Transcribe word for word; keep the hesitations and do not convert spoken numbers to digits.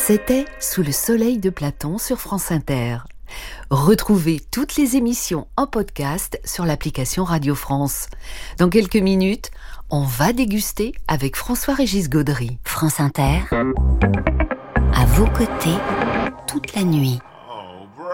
C'était Sous le soleil de Platon sur France Inter. Retrouvez toutes les émissions en podcast sur l'application Radio France. Dans quelques minutes, on va déguster avec François-Régis Gaudry. France Inter, à vos côtés, toute la nuit.